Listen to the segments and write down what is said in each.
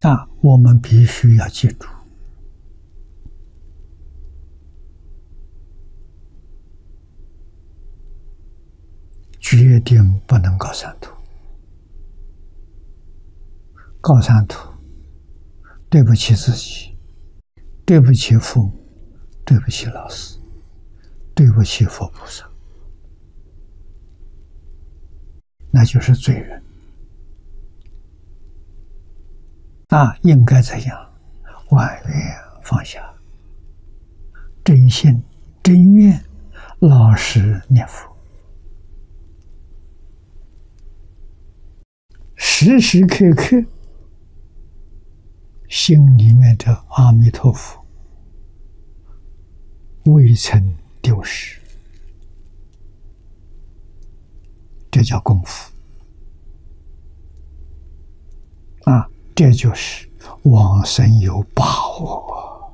我们必须要记住，决定不能搞三途。搞三途，对不起自己，对不起父母，对不起老师，对不起佛菩萨，那就是罪人。应该怎样？万愿放下，真心真愿，老实念佛，时时刻刻心里面的阿弥陀佛未曾丢失，这叫功夫。这就是往生有把握。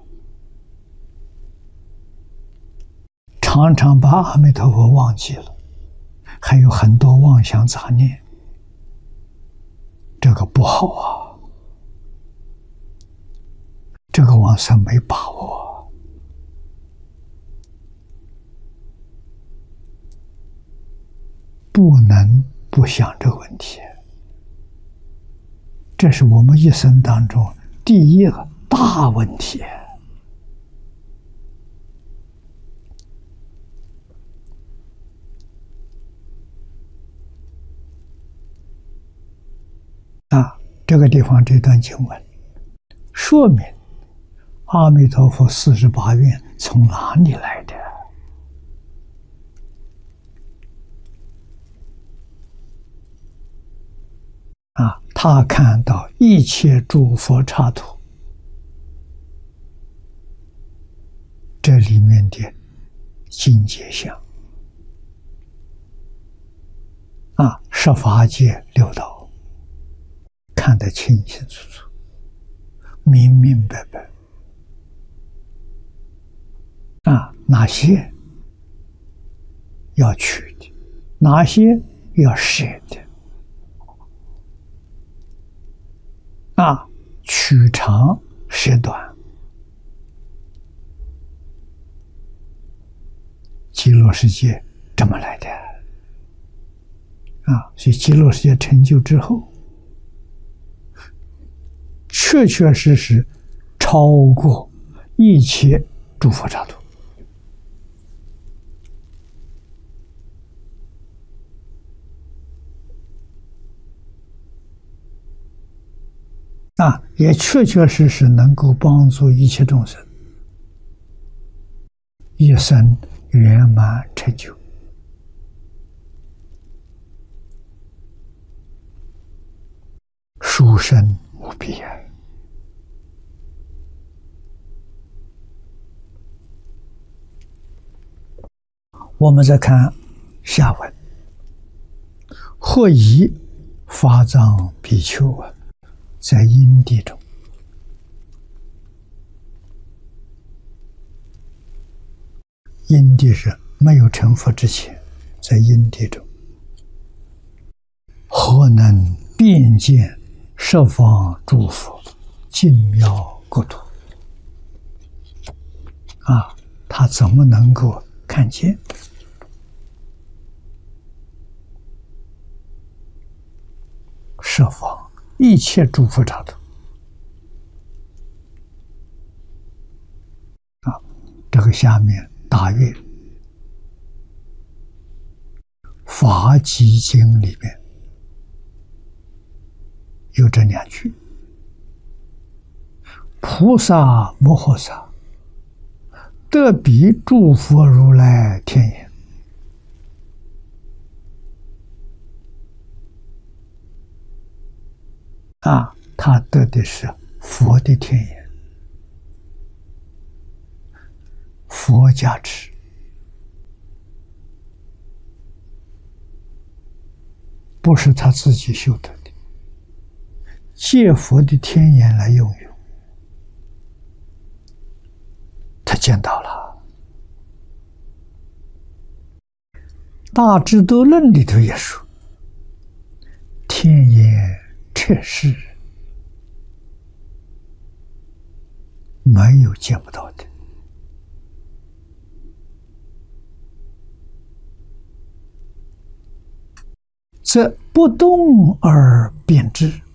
常常把阿弥陀佛忘记了，还有很多妄想杂念，这个不好啊，这个往生没把握。不能不想这个问题，这是我们一生当中第一个大问题。这个地方这段经文说明阿弥陀佛48愿从哪里来的？他看到一切诸佛刹土这里面的境界相，十法界六道看得清清楚楚，明明白白。哪些要取的，哪些要舍的。取长舍短，极乐世界这么来的。所以极乐世界成就之后，确确实实超过一切诸佛刹土。也确确实实能够帮助一切众生一生圆满成就。殊胜无比啊！我们再看下文，或以法藏比丘在因地中，因地是没有成佛之前，在因地中，何能遍见十方诸佛净妙国土？他怎么能够看见十方一切诸佛刹土？这个下面大约法集经里面有这两句：菩萨摩诃萨得比诸佛如来天眼。他得的是佛的天眼，佛加持，不是他自己修得的，借佛的天眼来用，他见到了。大智度论里头也说，天眼彻视， 没有见不到的。则不动而辨之。